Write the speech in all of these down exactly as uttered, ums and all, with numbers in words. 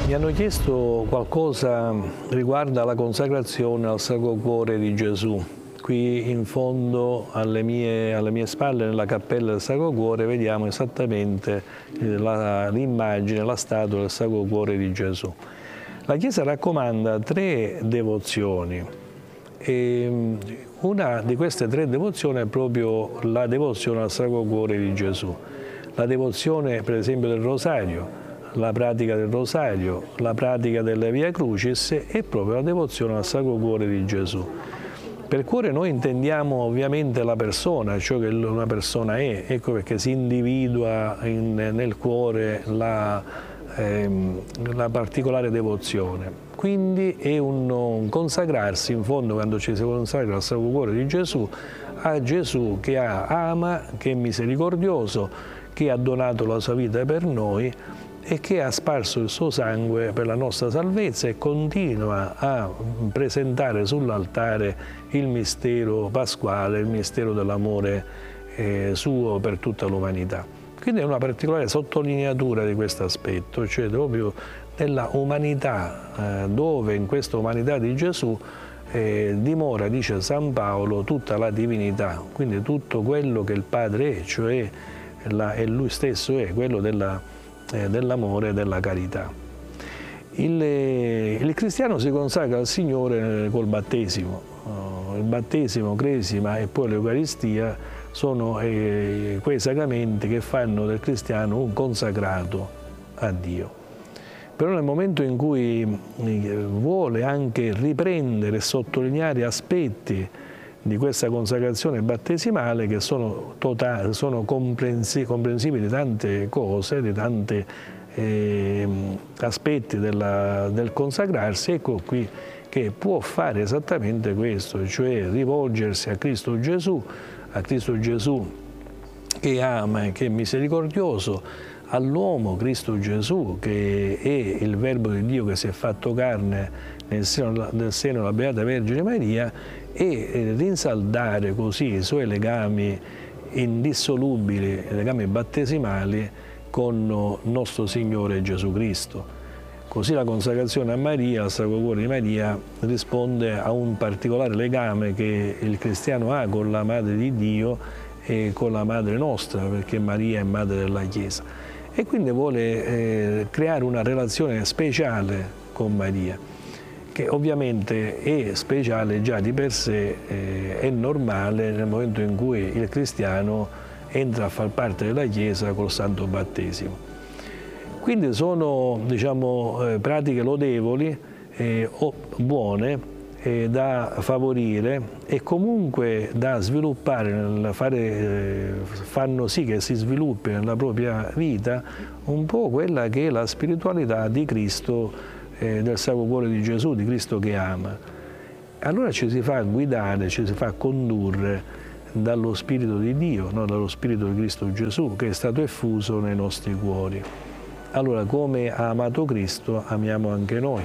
Mi hanno chiesto qualcosa riguardo alla consacrazione al Sacro Cuore di Gesù. Qui in fondo alle mie, alle mie spalle, nella cappella del Sacro Cuore, vediamo esattamente l'immagine, la statua del Sacro Cuore di Gesù. La Chiesa raccomanda tre devozioni. E una di queste tre devozioni è proprio la devozione al Sacro Cuore di Gesù. La devozione, per esempio, del Rosario, la pratica del Rosario, la pratica della Via Crucis e proprio la devozione al Sacro Cuore di Gesù. Per cuore noi intendiamo ovviamente la persona, ciò che una persona è, ecco perché si individua in, nel cuore la, ehm, la particolare devozione. Quindi è un, un consacrarsi, in fondo, quando ci si consacra al Sacro Cuore di Gesù, a Gesù che ha, ama, che è misericordioso, che ha donato la sua vita per noi e che ha sparso il suo sangue per la nostra salvezza e continua a presentare sull'altare il mistero pasquale, il mistero dell'amore eh, suo per tutta l'umanità. Quindi è una particolare sottolineatura di questo aspetto, cioè proprio nella umanità, eh, dove in questa umanità di Gesù eh, dimora, dice San Paolo, tutta la divinità, quindi tutto quello che il Padre è, cioè la, e Lui stesso è, quello della dell'amore e della carità. Il, il cristiano si consacra al Signore col battesimo. Il battesimo, cresima e poi l'Eucaristia sono eh, quei sacramenti che fanno del cristiano un consacrato a Dio. Però nel momento in cui vuole anche riprendere e sottolineare aspetti di questa consacrazione battesimale che sono, totali, sono comprensi, comprensibili di tante cose, di tanti eh, aspetti della, del consacrarsi, ecco qui che può fare esattamente questo, cioè rivolgersi a Cristo Gesù, a Cristo Gesù che ama e che è misericordioso, all'uomo Cristo Gesù che è il Verbo di Dio che si è fatto carne nel seno, nel seno della Beata Vergine Maria, e rinsaldare così i suoi legami indissolubili, i legami battesimali con nostro Signore Gesù Cristo. Così la consacrazione a Maria, al Sacro Cuore di Maria, risponde a un particolare legame che il cristiano ha con la Madre di Dio e con la Madre nostra, perché Maria è Madre della Chiesa. E quindi vuole eh, creare una relazione speciale con Maria, che ovviamente è speciale già di per sé, eh, è normale nel momento in cui il cristiano entra a far parte della Chiesa col Santo Battesimo. Quindi sono, diciamo, eh, pratiche lodevoli, eh, o buone, eh, da favorire e comunque da sviluppare, nel fare, eh, fanno sì che si sviluppi nella propria vita un po' quella che è la spiritualità di Cristo, del Sacro Cuore di Gesù, di Cristo che ama. Allora ci si fa guidare, ci si fa condurre dallo Spirito di Dio, no? Dallo Spirito di Cristo Gesù che è stato effuso nei nostri cuori. Allora, come ha amato Cristo, amiamo anche noi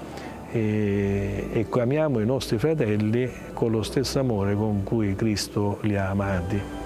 e, e amiamo i nostri fratelli con lo stesso amore con cui Cristo li ha amati.